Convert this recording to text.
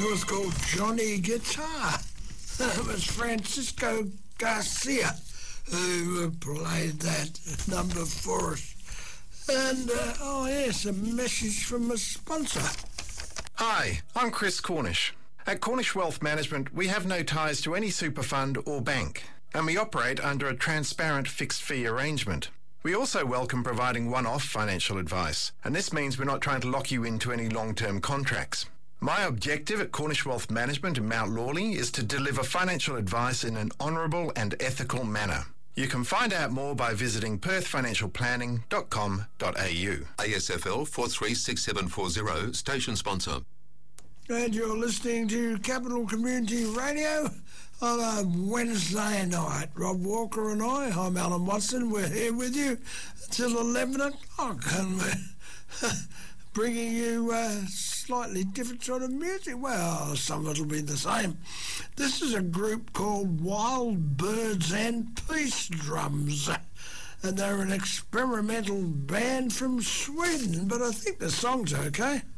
It was called Johnny Guitar. It was Francisco Garcia who played that number for us. And, yes, a message from a sponsor. Hi, I'm Chris Cornish. At Cornish Wealth Management, we have no ties to any super fund or bank, and we operate under a transparent fixed fee arrangement. We also welcome providing one-off financial advice, and this means we're not trying to lock you into any long-term contracts. My objective at Cornish Wealth Management in Mount Lawley is to deliver financial advice in an honourable and ethical manner. You can find out more by visiting perthfinancialplanning.com.au. ASFL 436740, station sponsor. And you're listening to Capital Community Radio on a Wednesday night. Rob Walker and I'm Alan Watson. We're here with you till 11 o'clock, and we're bringing you slightly different sort of music. Well, some of it'll be the same. This is a group called Wild Birds and Peace Drums, and they're an experimental band from Sweden, but I think the song's okay.